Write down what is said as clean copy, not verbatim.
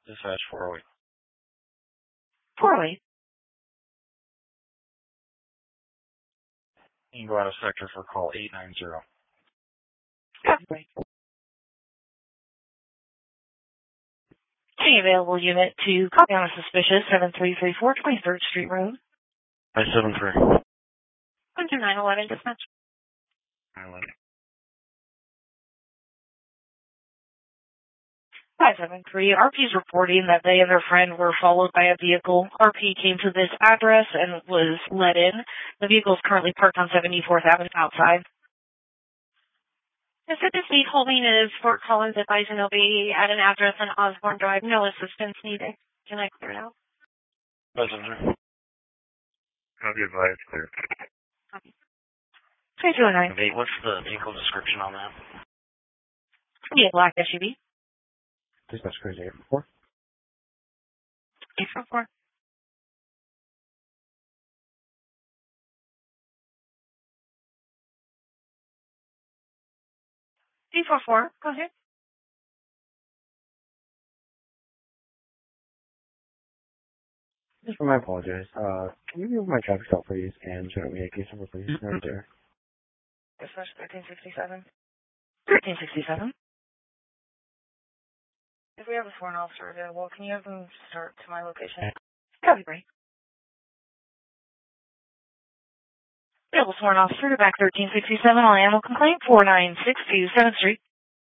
Dispatch 408. 408. You can go out of sector for call 890. Copy. Any available unit to copy on a suspicious 7334 23rd Street Road. I-73. 12911 dispatch. 911. 573. RP is reporting that they and their friend were followed by a vehicle. RP came to this address and was let in. The vehicle is currently parked on 74th Avenue outside. The speed holding is Fort Collins advising they'll be at an address on Osborne Drive. No assistance needed. Can I clear it out? Messenger. Copy advised, clear. Copy. 329. Wait, what's the vehicle description on that? Yeah, black SUV. Dispatch cruise 844. 844. Go ahead. Just for my apologize. Can you remove my traffic stop, please, and show me a case number, please? Right there. Dispatch 1367. 1367. If we have a foreign officer available, can you have them start to my location? Copy, break. Available foreign officer to back 1367 on animal complaint 4962 7th Street.